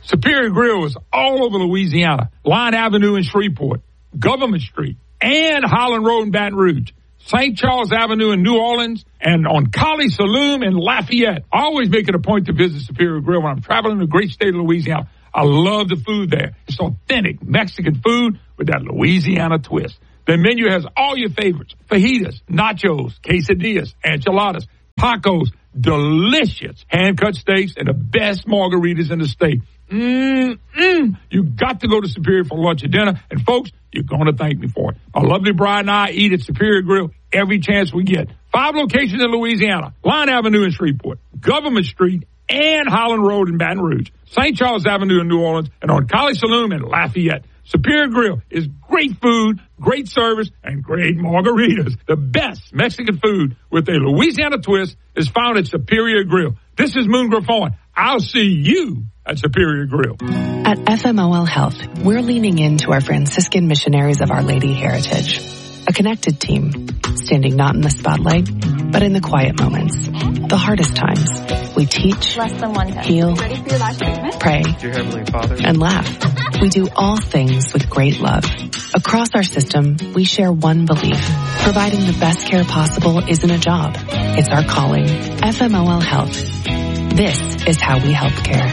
Superior Grill is all over Louisiana. Line Avenue in Shreveport, Government Street, and Holland Road in Baton Rouge. St. Charles Avenue in New Orleans, and on Colley Saloon in Lafayette. I always make it a point to visit Superior Grill when I'm traveling the great state of Louisiana. I love the food there. It's authentic Mexican food with that Louisiana twist. The menu has all your favorites: fajitas, nachos, quesadillas, enchiladas, tacos, delicious hand-cut steaks, and the best margaritas in the state. You got to go to Superior for lunch or dinner, and folks, you're going to thank me for it. My lovely bride and I eat at Superior Grill every chance we get. 5 locations in Louisiana: Line Avenue in Shreveport, Government Street, and Holland Road in Baton Rouge, St. Charles Avenue in New Orleans, and on Colley Saloon in Lafayette. Superior Grill is great food, great service, and great margaritas. The best Mexican food with a Louisiana twist is found at Superior Grill. This is Moon Griffon. I'll see you at Superior Grill. At FMOL Health, we're leaning into our Franciscan missionaries of Our Lady heritage. A connected team, standing not in the spotlight, but in the quiet moments, the hardest times. We teach, heal, pray, and laugh. We do all things with great love. Across our system, we share one belief: providing the best care possible isn't a job, it's our calling. FMOL Health. This is how we help care.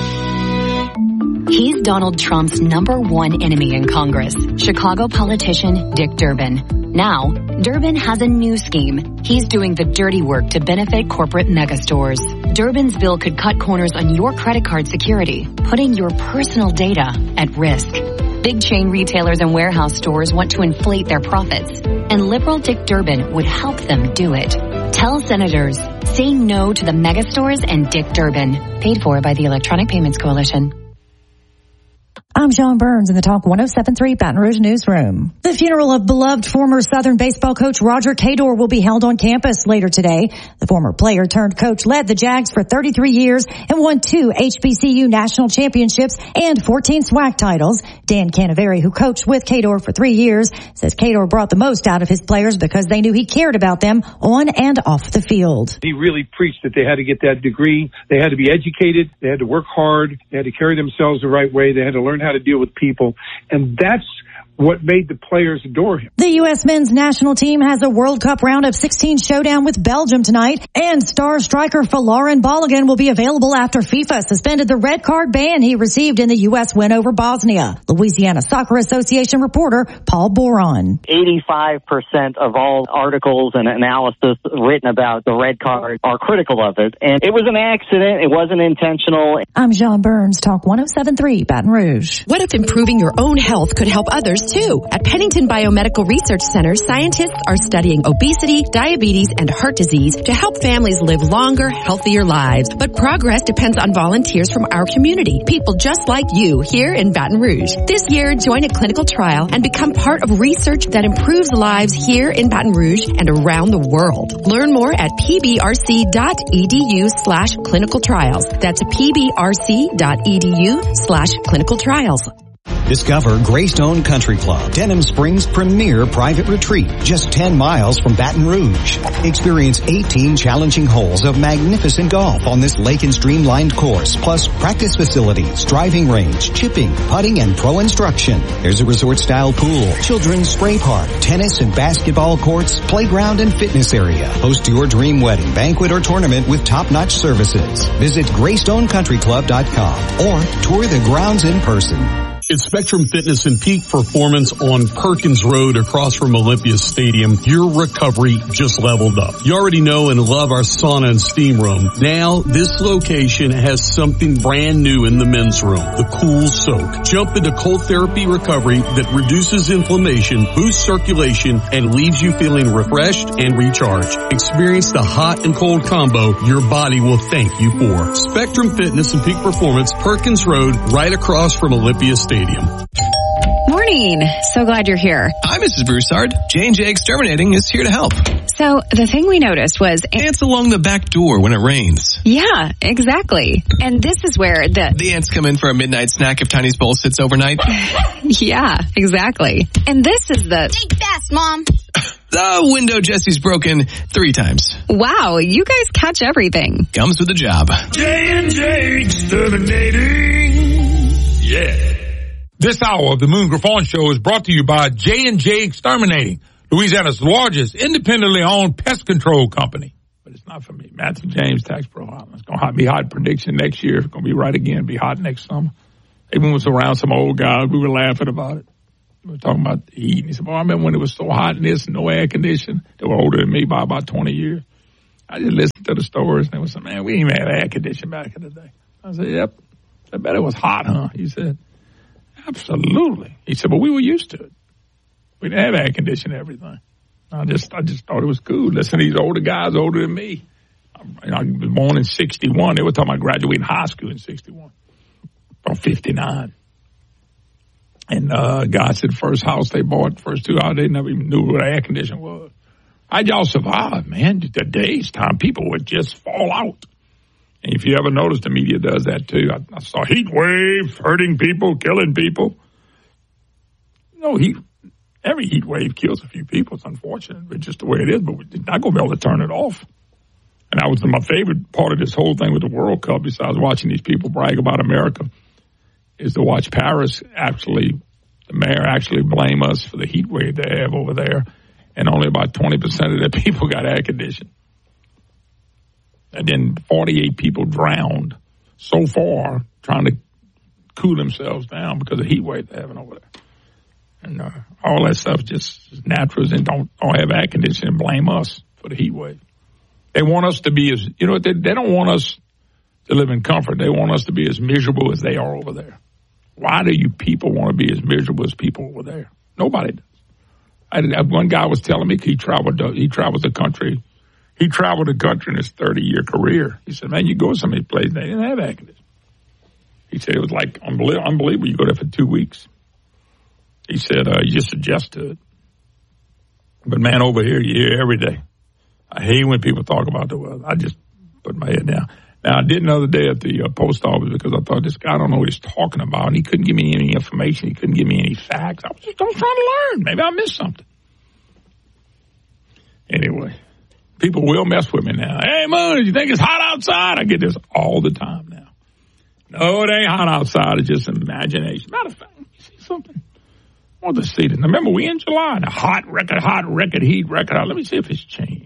He's Donald Trump's #1 enemy in Congress, Chicago politician Dick Durbin. Now, Durbin has a new scheme. He's doing the dirty work to benefit corporate megastores. Durbin's bill could cut corners on your credit card security, putting your personal data at risk. Big chain retailers and warehouse stores want to inflate their profits, and liberal Dick Durbin would help them do it. Tell senators, say no to the megastores and Dick Durbin. Paid for by the Electronic Payments Coalition. I'm Sean Burns in the Talk 107.3 Baton Rouge Newsroom. The funeral of beloved former Southern baseball coach Roger Cador will be held on campus later today. The former player turned coach led the Jags for 33 years and won 2 HBCU national championships and 14 SWAC titles. Dan Canaveri, who coached with Cador for 3 years, says Cador brought the most out of his players because they knew he cared about them on and off the field. He really preached that they had to get that degree. They had to be educated. They had to work hard. They had to carry themselves the right way. They had to learn how to deal with people, and that's what made the players adore him. The U.S. men's national team has a World Cup round of 16 showdown with Belgium tonight, and star striker Folarin Balogun will be available after FIFA suspended the red card ban he received in the U.S. win over Bosnia. Louisiana Soccer Association reporter Paul Boron. 85% of all articles and analysis written about the red card are critical of it, and it was an accident. It wasn't intentional. I'm Sean Burns, Talk 107.3 Baton Rouge. What if improving your own health could help others too? At Pennington Biomedical Research Center, scientists are studying obesity, diabetes, and heart disease to help families live longer, healthier lives. But progress depends on volunteers from our community, people just like you here in Baton Rouge. This year, join a clinical trial and become part of research that improves lives here in Baton Rouge and around the world. Learn more at pbrc.edu/clinical trials. That's pbrc.edu/clinical trials. Discover Greystone Country Club, Denham Springs' premier private retreat, just 10 miles from Baton Rouge. Experience 18 challenging holes of magnificent golf on this lake and streamlined course, plus practice facilities, driving range, chipping, putting, and pro instruction. There's a resort-style pool, children's spray park, tennis and basketball courts, playground and fitness area. Host your dream wedding, banquet, or tournament with top-notch services. Visit GreystoneCountryClub.com or tour the grounds in person. It's Spectrum Fitness and Peak Performance on Perkins Road across from Olympia Stadium. Your recovery just leveled up. You already know and love our sauna and steam room. Now, this location has something brand new in the men's room, the Cool Soak. Jump into cold therapy recovery that reduces inflammation, boosts circulation, and leaves you feeling refreshed and recharged. Experience the hot and cold combo your body will thank you for. Spectrum Fitness and Peak Performance, Perkins Road, right across from Olympia Stadium. Morning. So glad you're here. Hi, Mrs. Broussard. J&J Exterminating is here to help. So the thing we noticed was ants along the back door when it rains. Yeah, exactly. And this is where the ants come in for a midnight snack if Tiny's bowl sits overnight. Yeah, exactly. And this is Think fast, Mom. The window Jesse's broken 3 times. Wow, you guys catch everything. Comes with the job. J&J Exterminating. This hour of the Moon Griffon Show is brought to you by J&J Exterminating, Louisiana's largest independently owned pest control company. But it's not for me. Matthew James, Taxboro Island. It's going to be hot prediction next year. It's going to be right again. Be hot next summer. Even was around some old guys, we were laughing about it. We were talking about the heat. And he said, well, I remember when it was so hot in this and no air conditioning. They were older than me by about 20 years. I just listened to the stories and they was like, man, we didn't even have air conditioning back in the day. I said, yep. I bet it was hot, huh? He said, absolutely. He said, but we were used to it. We didn't have air conditioning and everything. I just thought it was cool. Listen to these older guys older than me. I was born in 61. They were talking about graduating high school in 61. From 59. And guy said the first house they bought, first 2 houses, they never even knew what air conditioning was. How'd y'all survive, man? The days time, people would just fall out. And if you ever notice, the media does that too. I saw heat waves, hurting people, killing people. No, every heat wave kills a few people. It's unfortunate, but just the way it is. But we're not going to be able to turn it off. And that was my favorite part of this whole thing with the World Cup, besides watching these people brag about America, is to watch Paris the mayor actually blame us for the heat wave they have over there. And only about 20% of their people got air conditioning. And then 48 people drowned so far trying to cool themselves down because of the heat wave they're having over there. And all that stuff just is natural and don't have air conditioning and blame us for the heat wave. They want us to be they don't want us to live in comfort. They want us to be as miserable as they are over there. Why do you people want to be as miserable as people over there? Nobody does. One guy was telling me he traveled the country. He traveled the country in his 30-year career. He said, man, you go to some of these places, they didn't have air conditioning. He said it was like unbelievable. You go there for 2 weeks. He said, you just adjust to it. But, man, over here, you hear every day. I hate when people talk about the weather. I just put my head down. Now, I did another day at the post office because I thought this guy, I don't know what he's talking about. And he couldn't give me any information. He couldn't give me any facts. I was just trying to learn. Maybe I missed something. Anyway, people will mess with me now. Hey, Moon, did you think it's hot outside? I get this all the time now. No, it ain't hot outside. It's just imagination. Matter of fact, you see something? I want to see this. Now, remember, we in July. And a hot record, heat record. Let me see if it's changed.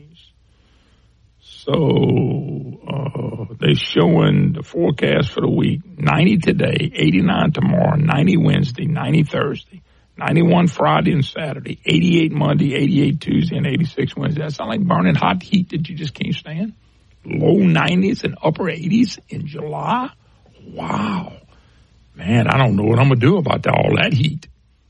So they're showing the forecast for the week. 90 today, 89 tomorrow, 90 Wednesday, 90 Thursday, 91 Friday and Saturday, 88 Monday, 88 Tuesday, and 86 Wednesday. That sound like burning hot heat that you just can't stand? Low 90s and upper 80s in July? Wow. Man, I don't know what I'm going to do about all that heat.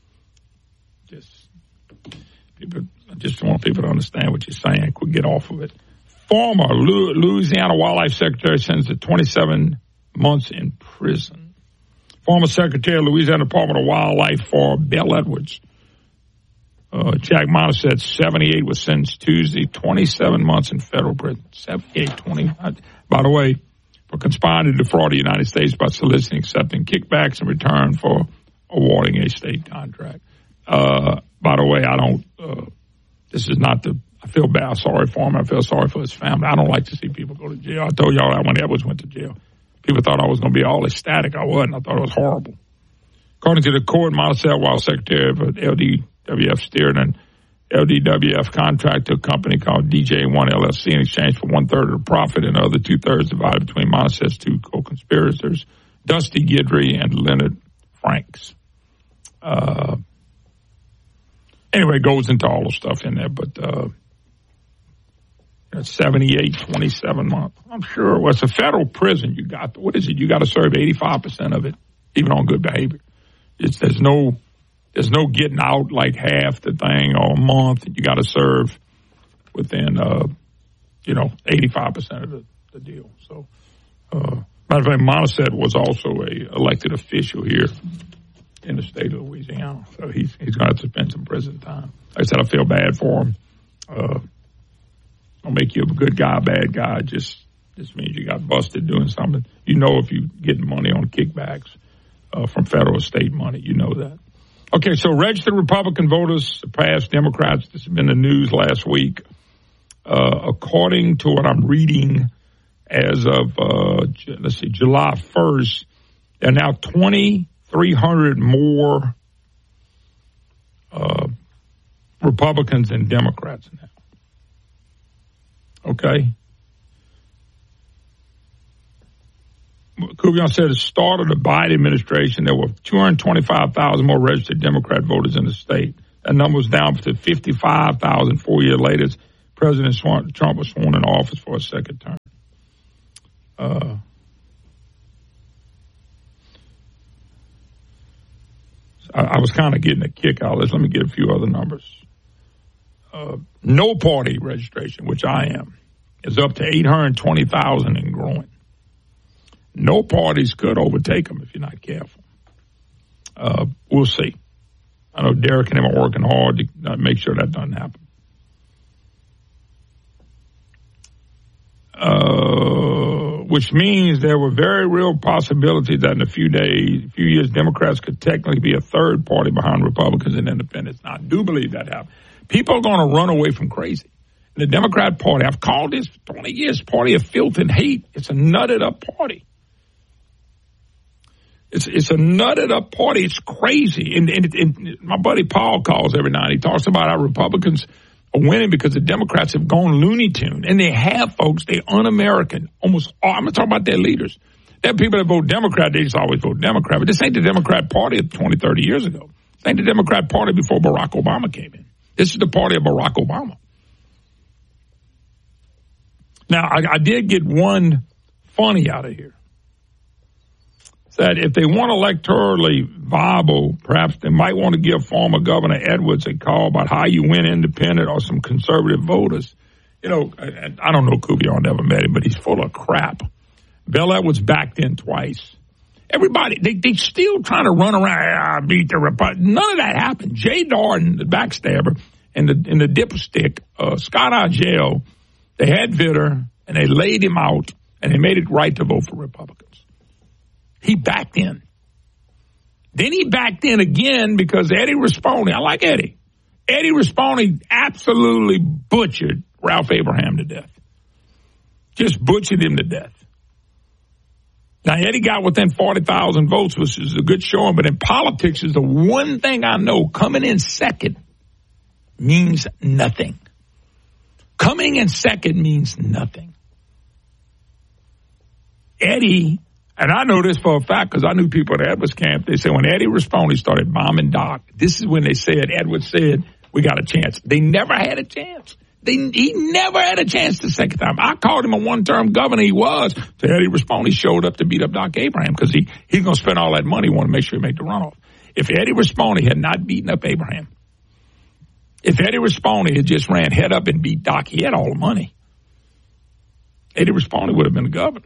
I just want people to understand what you're saying. Could get off of it. Former Louisiana Wildlife Secretary sentenced to 27 months in prison. Former Secretary of Louisiana Department of Wildlife for Bell Edwards. Jack Montesette, 78, was sentenced Tuesday, 27 months in federal prison. 78, 20. By the way, for conspiring to defraud the United States by soliciting, accepting kickbacks in return for awarding a state contract. By the way, this is not I feel bad, sorry for him. I feel sorry for his family. I don't like to see people go to jail. I told y'all that when Edwards went to jail. People thought I was going to be all ecstatic. I wasn't. I thought it was horrible. According to the court, Montesette, while Secretary of LDWF, steered an LDWF contract to a company called DJ1 LLC in exchange for 1/3 of the profit and the other 2/3 divided between Montecette's two co-conspirators, Dusty Guidry and Leonard Franks. Anyway, it goes into all the stuff in there, but 78, 27 months. I'm sure. Well, it's a federal prison. What is it? You got to serve 85% of it, even on good behavior. There's no getting out like half the thing or a month. You got to serve within, 85% of the deal. So, matter of fact, Montesette was also a elected official here in the state of Louisiana. So he's going to have to spend some prison time. Like I said, I feel bad for him. Don't make you a good guy, bad guy. Just means you got busted doing something. You know, if you get money on kickbacks from federal or state money, you know that. Okay, so registered Republican voters surpassed Democrats. This has been the news last week. According to what I'm reading, as of July 1st, there are now 23 300 more Republicans than Democrats now. Okay? Kuvion said at the start of the Biden administration, there were 225,000 more registered Democrat voters in the state. That number was down to 55,000 4 years later as President Trump was sworn in office for a second term. I was kind of getting a kick out of this. Let me get a few other numbers. No party registration, which I am, is up to 820,000 and growing. No parties could overtake them if you're not careful. We'll see. I know Derek and him are working hard to make sure that doesn't happen. Which means there were very real possibilities that in a few years, Democrats could technically be a third party behind Republicans and independents. Now, I do believe that happened. People are going to run away from crazy. The Democrat Party, I've called this 20 years, party of filth and hate. It's a nutted up party. It's a nutted up party. It's crazy. And my buddy Paul calls every night. He talks about how Republicans are winning because the Democrats have gone Looney Tune. And they have, folks. They're un-American. Almost all. I'm going to talk about their leaders. There are people that vote Democrat. They just always vote Democrat. But this ain't the Democrat Party of 20, 30 years ago. This ain't the Democrat Party before Barack Obama came in. This is the party of Barack Obama. Now, I did get one funny out of here. That if they want electorally viable, perhaps they might want to give former Governor Edwards a call about how you win independent or some conservative voters. You know, I don't know Kuvion, never met him, but he's full of crap. Bill Edwards backed in twice. Everybody, they still trying to run around, beat the Republicans. None of that happened. Jay Darden, the backstabber, and the dipstick, Scott Argel, they had Vitter, and they laid him out, and they made it right to vote for Republicans. He backed in. Then he backed in again because Eddie Rispone, I like Eddie. Eddie Rispone absolutely butchered Ralph Abraham to death. Just butchered him to death. Now, Eddie got within 40,000 votes, which is a good showing, but in politics is the one thing I know, coming in second means nothing. Coming in second means nothing. Eddie, and I know this for a fact because I knew people at Edwards camp, they said when Eddie Rispone started bombing Doc, this is when they said, Edwards said, we got a chance. They never had a chance. He never had a chance the second time. I called him a one-term governor. He was. So Eddie Rispone showed up to beat up Doc Abraham because he's going to spend all that money, want to make sure he make the runoff. If Eddie Rispone had not beaten up Abraham, if Eddie Rispone had just ran head up and beat Doc, he had all the money. Eddie Rispone would have been the governor.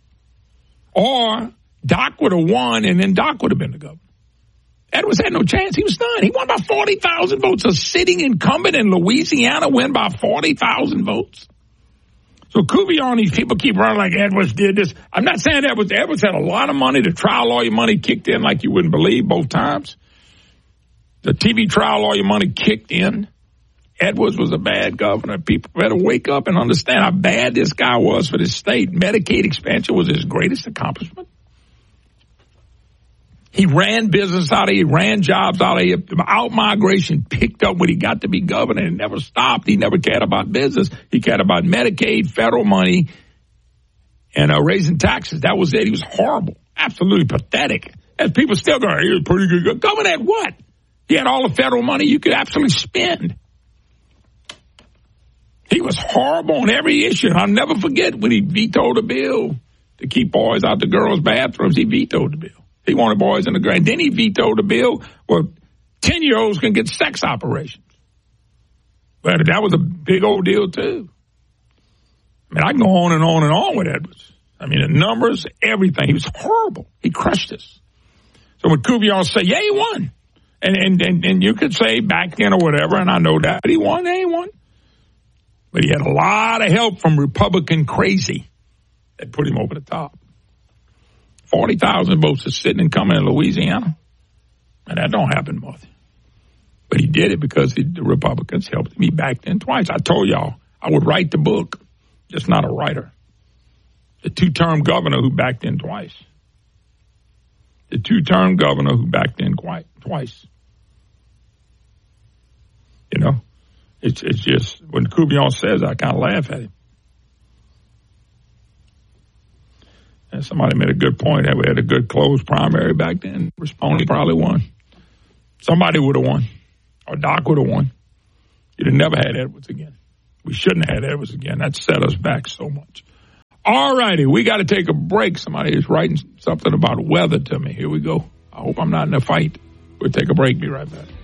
Or Doc would have won and then Doc would have been the governor. Edwards had no chance. He was done. He won by 40,000 votes. A sitting incumbent in Louisiana win by 40,000 votes. So Kuvion, these people keep running like Edwards did this. I'm not saying Edwards. Edwards had a lot of money. The trial lawyer money kicked in like you wouldn't believe both times. The TV trial lawyer money kicked in. Edwards was a bad governor. People better wake up and understand how bad this guy was for this state. Medicaid expansion was his greatest accomplishment. He ran business out of here, ran jobs out of here. Out-migration picked up when he got to be governor and never stopped. He never cared about business. He cared about Medicaid, federal money, and raising taxes. That was it. He was horrible, absolutely pathetic. As people still go, he was pretty good. Governor at what? He had all the federal money you could absolutely spend. He was horrible on every issue. I'll never forget when he vetoed a bill to keep boys out the girls' bathrooms. He vetoed the bill. He wanted boys in the grave. Then he vetoed the bill where 10-year-olds can get sex operations. But that was a big old deal, too. I mean, I can go on and on and on with Edwards. I mean, the numbers, everything. He was horrible. He crushed us. So when Kuvion say, yeah, he won. And you could say back then or whatever, and I know that. But he won, yeah, he won. But he had a lot of help from Republican crazy that put him over the top. 40,000 votes are sitting and coming in Louisiana. And that don't happen much. But he did it because the Republicans helped him. He backed in twice. I told y'all I would write the book, just not a writer. The two-term governor who backed in twice. the two-term governor who backed in twice. You know, it's just, when Coubillon says, I kind of laugh at him. And somebody made a good point that we had a good closed primary back then. Rispone probably won. Somebody would have won. Or Doc would have won. You'd have never had Edwards again. We shouldn't have had Edwards again. That set us back so much. All righty, we got to take a break. Somebody is writing something about weather to me. Here we go. I hope I'm not in a fight. We'll take a break. Be right back.